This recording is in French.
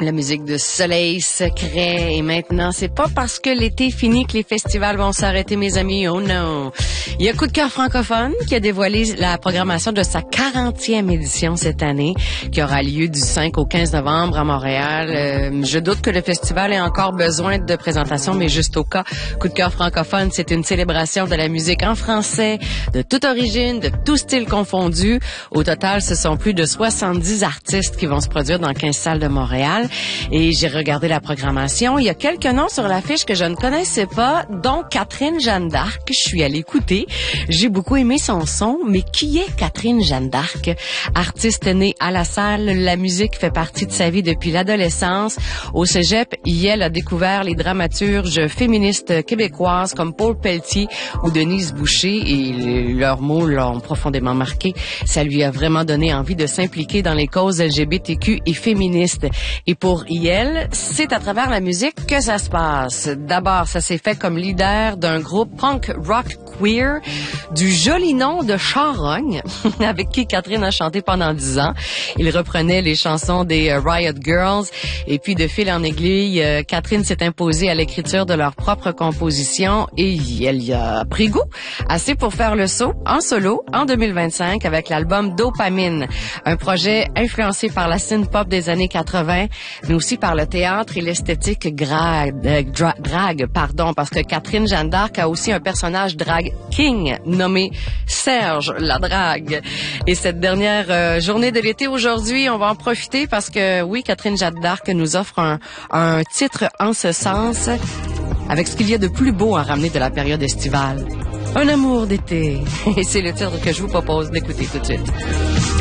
La musique de Soleil Secret. Et maintenant, c'est pas parce que l'été finit que les festivals vont s'arrêter, mes amis. Oh non! Il y a Coup de cœur francophone qui a dévoilé la programmation de sa 40e édition cette année, qui aura lieu du 5 au 15 novembre à Montréal. Je doute que le festival ait encore besoin de présentation, mais juste au cas, Coup de cœur francophone, c'est une célébration de la musique en français, de toute origine, de tout style confondu. Au total, ce sont plus de 70 artistes qui vont se produire dans 15 salles de Montréal. Et j'ai regardé la programmation. Il y a quelques noms sur l'affiche que je ne connaissais pas, dont Catherine Jeanne d'Arc. Je suis allée écouter. J'ai beaucoup aimé son son, mais qui est Catherine Jeanne d'Arc? Artiste née à la salle, la musique fait partie de sa vie depuis l'adolescence. Au cégep, Yel a découvert les dramaturges féministes québécoises comme Paul Pelletier ou Denise Boucher, et leurs mots l'ont profondément marqué. Ça lui a vraiment donné envie de s'impliquer dans les causes LGBTQ et féministes. Et pour Yel, c'est à travers la musique que ça se passe. D'abord, ça s'est fait comme leader d'un groupe punk rock queer du joli nom de Charogne, avec qui Catherine a chanté pendant 10 ans. Il reprenait les chansons des Riot Girls, et puis de fil en aiguille, Catherine s'est imposée à l'écriture de leur propre composition, et elle y a pris goût. Assez pour faire le saut en solo en 2025 avec l'album Dopamine, un projet influencé par la synth-pop des années 80, mais aussi par le théâtre et l'esthétique drag, parce que Catherine Jeanne d'Arc a aussi un personnage drag king nommé Serge la drague. Et cette dernière journée de l'été aujourd'hui, on va en profiter parce que oui, Catherine Jeanne d'Arc nous offre un titre en ce sens, avec ce qu'il y a de plus beau à ramener de la période estivale. Un amour d'été. Et c'est le titre que je vous propose d'écouter tout de suite.